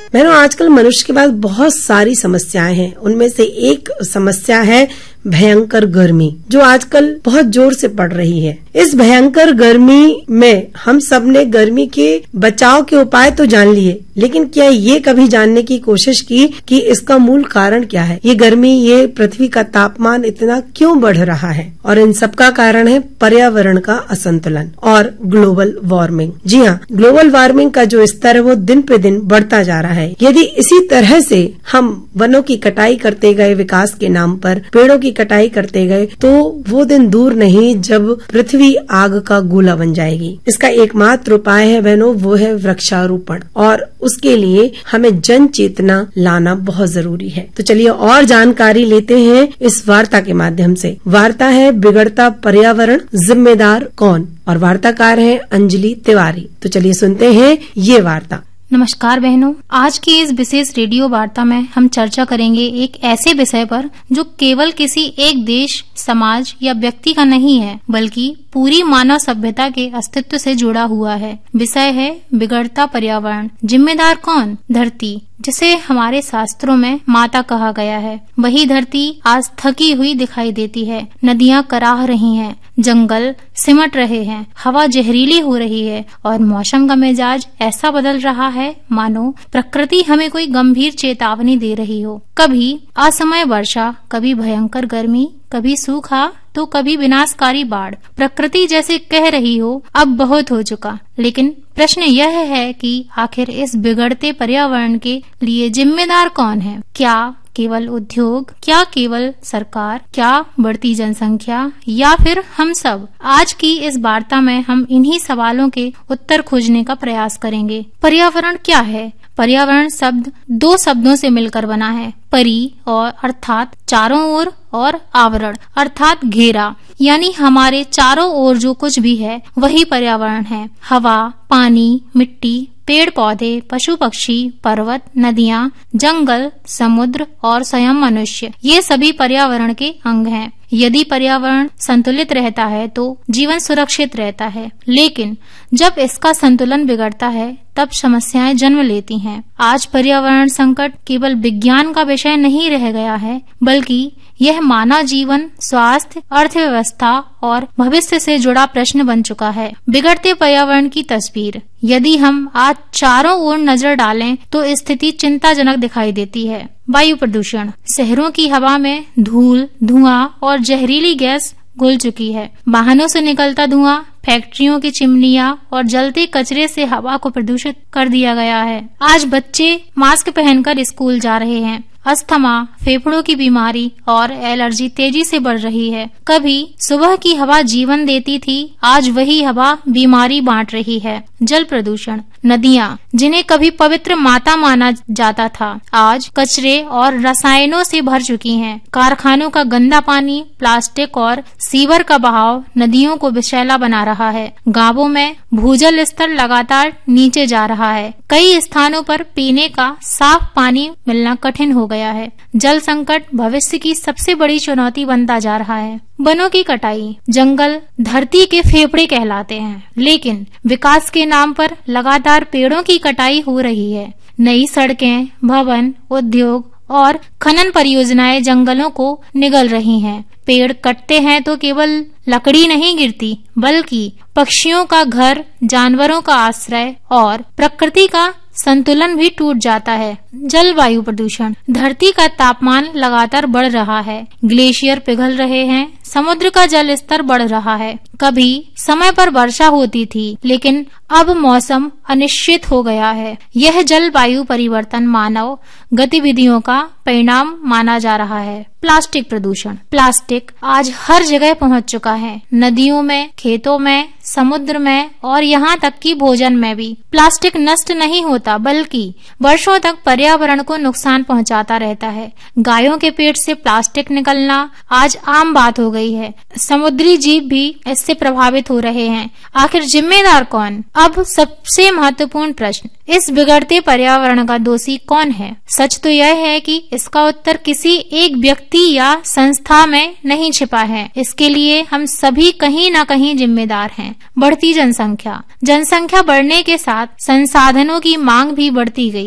बहनों, आजकल मनुष्य के पास बहुत सारी समस्याएं हैं। उनमें से एक समस्या है भयंकर गर्मी, जो आजकल बहुत जोर से पड़ रही है। इस भयंकर गर्मी में हम सब ने गर्मी के बचाव के उपाय तो जान लिए, लेकिन क्या ये कभी जानने की कोशिश की कि इसका मूल कारण क्या है? ये गर्मी, ये पृथ्वी का तापमान इतना क्यों बढ़ रहा है? और इन सब का कारण है पर्यावरण का असंतुलन और ग्लोबल वार्मिंग। जी हाँ, ग्लोबल वार्मिंग का जो स्तर है वो दिन पे दिन बढ़ता जा रहा है। यदि इसी तरह से हम वनों की कटाई करते गए, विकास के नाम पर पेड़ों की कटाई करते गए, तो वो दिन दूर नहीं जब पृथ्वी आग का गोला बन जाएगी। इसका एकमात्र उपाय है बहनों, वो है वृक्षारोपण, और उसके लिए हमें जन चेतना लाना बहुत जरूरी है। तो चलिए और जानकारी लेते हैं इस वार्ता के माध्यम से। वार्ता है बिगड़ता पर्यावरण, जिम्मेदार कौन? और वार्ताकार है अंजलि तिवारी। तो चलिए सुनते हैं ये वार्ता। नमस्कार बहनों, आज की इस विशेष रेडियो वार्ता में हम चर्चा करेंगे एक ऐसे विषय पर जो केवल किसी एक देश, समाज या व्यक्ति का नहीं है, बल्कि पूरी मानव सभ्यता के अस्तित्व से जुड़ा हुआ है। विषय है बिगड़ता पर्यावरण। जिम्मेदार कौन? धरती, जिसे हमारे शास्त्रों में माता कहा गया है। वही धरती आज थकी हुई दिखाई देती है। नदियां कराह रही हैं, जंगल सिमट रहे हैं, हवा जहरीली हो रही है और मौसम का मिजाज ऐसा बदल रहा है मानो प्रकृति हमें कोई गंभीर चेतावनी दे रही हो। कभी असमय वर्षा, कभी भयंकर गर्मी, कभी सूखा तो कभी विनाशकारी बाढ़। प्रकृति जैसे कह रही हो अब बहुत हो चुका। लेकिन प्रश्न यह है कि आखिर इस बिगड़ते पर्यावरण के लिए जिम्मेदार कौन है? क्या केवल उद्योग? क्या केवल सरकार? क्या बढ़ती जनसंख्या? या फिर हम सब? आज की इस वार्ता में हम इन्हीं सवालों के उत्तर खोजने का प्रयास करेंगे। पर्यावरण क्या है? पर्यावरण शब्द दो शब्दों से मिलकर बना है, परि और अर्थात चारों ओर, और आवरण अर्थात घेरा, यानी हमारे चारों ओर जो कुछ भी है वही पर्यावरण है। हवा, पानी, मिट्टी, पेड़ पौधे, पशु पक्षी, पर्वत, नदियां, जंगल, समुद्र और स्वयं मनुष्य, ये सभी पर्यावरण के अंग हैं। यदि पर्यावरण संतुलित रहता है तो जीवन सुरक्षित रहता है, लेकिन जब इसका संतुलन बिगड़ता है तब समस्याएं जन्म लेती हैं। आज पर्यावरण संकट केवल विज्ञान का विषय नहीं रह गया है, बल्कि यह मानव जीवन, स्वास्थ्य, अर्थव्यवस्था और भविष्य से जुड़ा प्रश्न बन चुका है। बिगड़ते पर्यावरण की तस्वीर यदि हम आज चारों ओर नजर डालें तो स्थिति चिंताजनक दिखाई देती है। वायु प्रदूषण, शहरों की हवा में धूल, धुआं और जहरीली गैस घुल चुकी है। वाहनों से निकलता धुआं, फैक्ट्रियों की चिमनियां और जलते कचरे से हवा को प्रदूषित कर दिया गया है। आज बच्चे मास्क पहनकर स्कूल जा रहे हैं। अस्थमा, फेफड़ों की बीमारी और एलर्जी तेजी से बढ़ रही है। कभी सुबह की हवा जीवन देती थी, आज वही हवा बीमारी बांट रही है। जल प्रदूषण, नदियां जिन्हें कभी पवित्र माता माना जाता था, आज कचरे और रसायनों से भर चुकी हैं। कारखानों का गंदा पानी, प्लास्टिक और सीवर का बहाव नदियों को विषैला बना रहा है। गांवों में भूजल स्तर लगातार नीचे जा रहा है। कई स्थानों पर पीने का साफ पानी मिलना कठिन हो गया है। जल संकट भविष्य की सबसे बड़ी चुनौती बनता जा रहा है। वनों की कटाई, जंगल धरती के फेफड़े कहलाते हैं, लेकिन विकास के नाम पर लगातार पेड़ों की कटाई हो रही है। नई सड़कें, भवन, उद्योग और खनन परियोजनाएं जंगलों को निगल रही हैं। पेड़ कटते हैं तो केवल लकड़ी नहीं गिरती, बल्कि पक्षियों का घर, जानवरों का आश्रय और प्रकृति का संतुलन भी टूट जाता है। जलवायु प्रदूषण, धरती का तापमान लगातार बढ़ रहा है। ग्लेशियर पिघल रहे हैं, समुद्र का जल स्तर बढ़ रहा है। कभी समय पर वर्षा होती थी, लेकिन अब मौसम अनिश्चित हो गया है। यह जलवायु परिवर्तन मानव गतिविधियों का परिणाम माना जा रहा है। प्लास्टिक प्रदूषण, प्लास्टिक आज हर जगह पहुंच चुका है। नदियों में, खेतों में, समुद्र में और यहाँ तक कि भोजन में भी। प्लास्टिक नष्ट नहीं होता, बल्कि वर्षों तक पर्यावरण को नुकसान पहुंचाता रहता है। गायों के पेट से प्लास्टिक निकलना आज आम बात हो गई है। समुद्री जीव भी इससे प्रभावित हो रहे हैं। आखिर जिम्मेदार कौन? अब सबसे महत्वपूर्ण प्रश्न, इस बिगड़ते पर्यावरण का दोषी कौन है? सच तो यह है कि इसका उत्तर किसी एक व्यक्ति या संस्था में नहीं छिपा है। इसके लिए हम सभी कहीं न कहीं जिम्मेदार हैं। बढ़ती जनसंख्या, जनसंख्या बढ़ने के साथ संसाधनों की मांग भी बढ़ती गई।